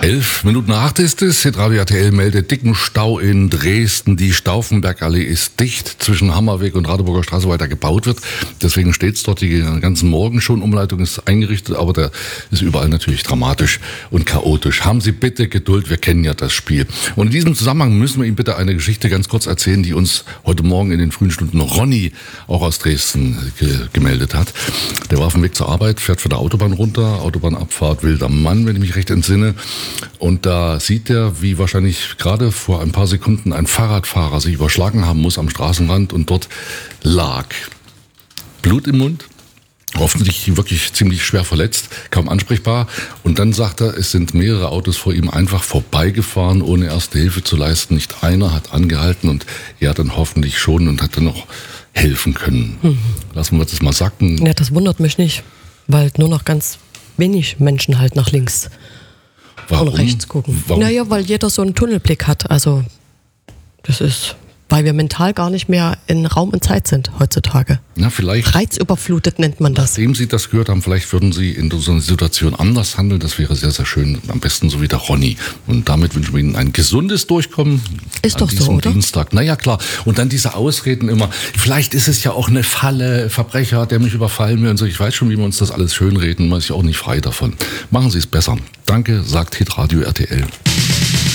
7:11 ist es. Hitradio RTL meldet dicken Stau in Dresden. Die Stauffenbergallee ist dicht. Zwischen Hammerweg und Radeburger Straße weiter gebaut wird. Deswegen steht es dort den ganzen Morgen schon. Umleitung ist eingerichtet, aber der ist überall natürlich dramatisch und chaotisch. Haben Sie bitte Geduld, wir kennen ja das Spiel. Und in diesem Zusammenhang müssen wir Ihnen bitte eine Geschichte ganz kurz erzählen, die uns heute Morgen in den frühen Stunden Ronny auch aus Dresden gemeldet hat. Der war auf dem Weg zur Arbeit, fährt von der Autobahn runter, Autobahnabfahrt Wilder Mann, wenn ich mich recht entsinne. Und da sieht er, wie wahrscheinlich gerade vor ein paar Sekunden ein Fahrradfahrer sich überschlagen haben muss am Straßenrand und dort lag Blut im Mund, hoffentlich wirklich ziemlich schwer verletzt, kaum ansprechbar. Und dann sagt er, es sind mehrere Autos vor ihm einfach vorbeigefahren, ohne erste Hilfe zu leisten. Nicht einer hat angehalten und er dann hoffentlich schon und hat dann noch helfen können. Lassen wir das mal sacken. Ja, das wundert mich nicht, weil nur noch ganz wenig Menschen halt nach links und rechts gucken. Warum? Naja, weil jeder so einen Tunnelblick hat. Also das ist, weil wir mental gar nicht mehr in Raum und Zeit sind heutzutage. Na, vielleicht. Reizüberflutet nennt man das. Nachdem Sie das gehört haben, vielleicht würden Sie in so einer Situation anders handeln. Das wäre sehr, sehr schön. Am besten so wie der Ronny. Und damit wünschen wir Ihnen ein gesundes Durchkommen. Ist doch so, oder? Dienstag. Naja, klar. Und dann diese Ausreden immer. Vielleicht ist es ja auch eine Falle, Verbrecher, der mich überfallen will und so. Ich weiß schon, wie wir uns das alles schönreden. Man ist ja auch nicht frei davon. Machen Sie es besser. Danke, sagt Hitradio RTL.